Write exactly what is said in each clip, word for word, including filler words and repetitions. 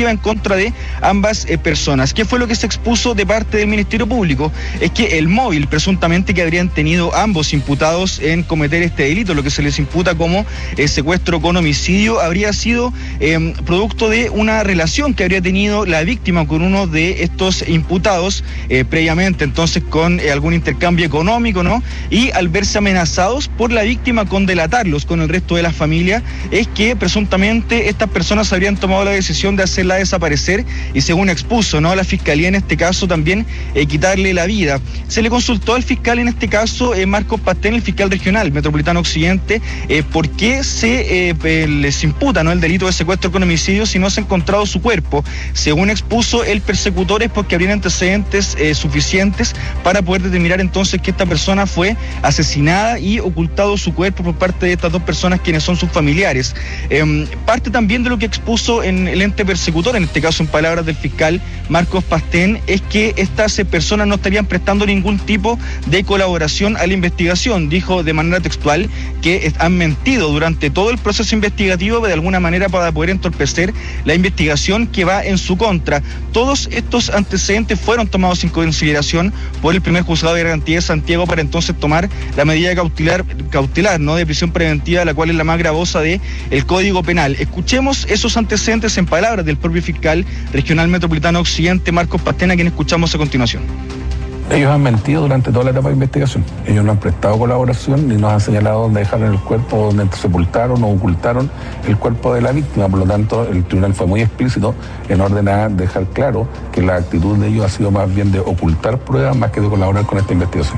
preventiva en contra de ambas eh, personas. ¿Qué fue lo que se expuso de parte del Ministerio Público? Es que el móvil, presuntamente, que habrían tenido ambos imputados en cometer este delito, lo que se les imputa como eh, secuestro con homicidio, habría sido eh, producto de una relación que habría tenido la víctima con uno de estos imputados eh, previamente, entonces con eh, algún intercambio económico, ¿no? Y al verse amenazados por la víctima con delatarlos con el resto de la familia, es que presuntamente estas personas habrían tomado la decisión de hacerla desaparecer y, según expuso, ¿no?, la fiscalía en este caso, también eh, quitarle la vida. Se le consultó al fiscal en este caso, eh, Marcos Pastén, el fiscal regional metropolitano occidente, eh, por qué se eh, eh, les imputa, ¿no?, el delito de secuestro con homicidio si no se ha encontrado su cuerpo. Según expuso el persecutor, es porque habrían antecedentes eh, suficientes para poder determinar entonces que esta persona fue asesinada y ocultado su cuerpo por parte de estas dos personas quienes son sus familiares. Eh, parte también de lo que expuso en el ente persecutor, en este caso en palabras del fiscal Marcos Pastén, es que estas eh, personas no estarían prestando ningún tipo de colaboración a la investigación. Dijo de manera textual que han mentido durante todo el proceso investigativo de alguna manera para poder entorpecer la investigación que va en su contra. Todos estos antecedentes fueron tomados en consideración por el primer juzgado de garantía de Santiago para entonces tomar la medida cautelar, cautelar, ¿no?, de prisión preventiva, la cual es la más gravosa de el Código Penal. Escuchemos esos antecedentes en palabras del propio fiscal regional metropolitano occidente, Marcos Pastén, a quien escuchamos a continuación. Ellos han mentido durante toda la etapa de investigación. Ellos no han prestado colaboración ni nos han señalado dónde dejaron el cuerpo, dónde sepultaron o ocultaron el cuerpo de la víctima. Por lo tanto, el tribunal fue muy explícito en orden a dejar claro que la actitud de ellos ha sido más bien de ocultar pruebas más que de colaborar con esta investigación.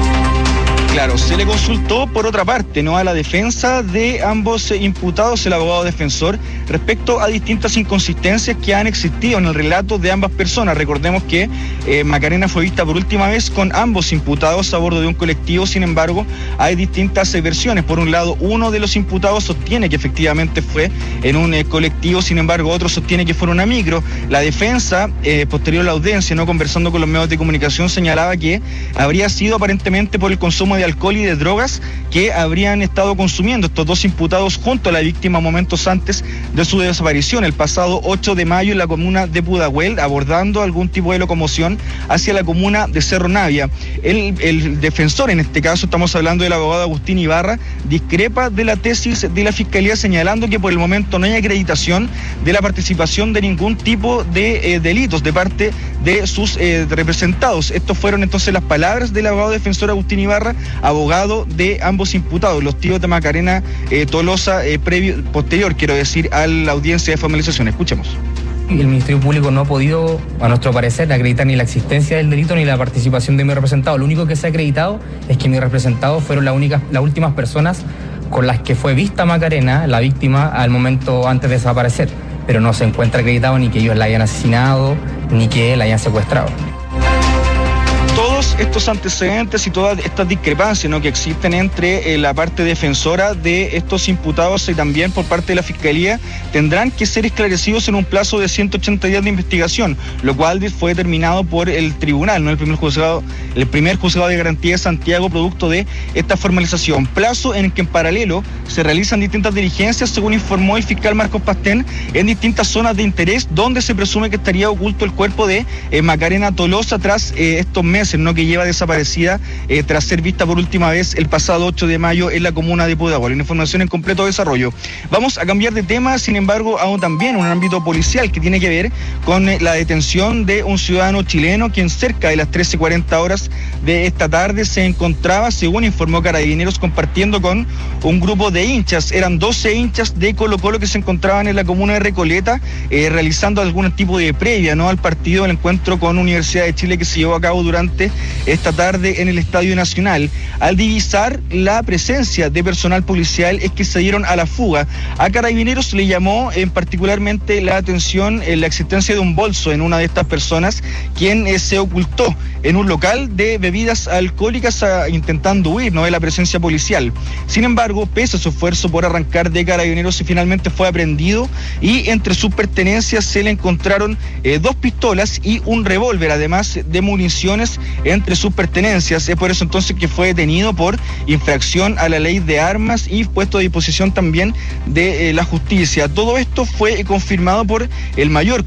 Claro, se le consultó por otra parte, ¿no?, a la defensa de ambos imputados, el abogado defensor, respecto a distintas inconsistencias que han existido en el relato de ambas personas. Recordemos que eh, Macarena fue vista por última vez con ambos imputados a bordo de un colectivo. Sin embargo, hay distintas eh, versiones. Por un lado, uno de los imputados sostiene que efectivamente fue en un eh, colectivo, sin embargo, otro sostiene que fue en una micro. La defensa, eh, posterior a la audiencia, no conversando con los medios de comunicación, señalaba que habría sido aparentemente por el consumo de alcohol y de drogas que habrían estado consumiendo estos dos imputados junto a la víctima momentos antes de su desaparición el pasado ocho de mayo en la comuna de Pudahuel, abordando algún tipo de locomoción hacia la comuna de Cerro Navia. El, el defensor, en este caso estamos hablando del abogado Agustín Ibarra, discrepa de la tesis de la Fiscalía, señalando que por el momento no hay acreditación de la participación de ningún tipo de eh, delitos de parte de sus eh, representados. Estas fueron entonces las palabras del abogado defensor Agustín Ibarra, abogado de ambos imputados, los tíos de Macarena eh, Tolosa, eh, previo, posterior, quiero decir, a la audiencia de formalización. Escuchemos. El Ministerio Público no ha podido, a nuestro parecer, acreditar ni la existencia del delito ni la participación de mi representado. Lo único que se ha acreditado es que mis representados fueron las únicas, las últimas personas con las que fue vista Macarena, la víctima, al momento antes de desaparecer. Pero no se encuentra acreditado ni que ellos la hayan asesinado, ni que la hayan secuestrado. Todos estos antecedentes y todas estas discrepancias, ¿no?, que existen entre eh, la parte defensora de estos imputados y también por parte de la Fiscalía tendrán que ser esclarecidos en un plazo de ciento ochenta días de investigación, lo cual fue determinado por el tribunal, ¿no?, el primer juzgado, el primer juzgado de garantía de Santiago, producto de esta formalización. Plazo en el que en paralelo se realizan distintas diligencias, según informó el fiscal Marcos Pastén, en distintas zonas de interés donde se presume que estaría oculto el cuerpo de eh, Macarena Tolosa tras eh, estos meses, ¿no?, que lleva desaparecida eh, tras ser vista por última vez el pasado ocho de mayo en la comuna de Pudahuel. Una información en completo desarrollo. Vamos a cambiar de tema, sin embargo, aún también un ámbito policial que tiene que ver con eh, la detención de un ciudadano chileno quien cerca de las trece cuarenta horas de esta tarde se encontraba, según informó Carabineros, compartiendo con un grupo de hinchas. Eran doce hinchas de Colo Colo que se encontraban en la comuna de Recoleta eh, realizando algún tipo de previa, ¿no?, al partido, el encuentro con Universidad de Chile que se llevó a cabo durante esta tarde en el Estadio Nacional. Al divisar la presencia de personal policial es que se dieron a la fuga. A Carabineros le llamó en particularmente la atención en la existencia de un bolso en una de estas personas, quien eh, se ocultó en un local de bebidas alcohólicas a, intentando huir, ¿no?, de la presencia policial. Sin embargo, pese a su esfuerzo por arrancar de Carabineros, finalmente fue aprendido y entre sus pertenencias se le encontraron eh, dos pistolas y un revólver, además de municiones entre sus pertenencias. Es por eso entonces que fue detenido por infracción a la ley de armas y puesto a disposición también de eh, la justicia. Todo esto fue confirmado por el mayor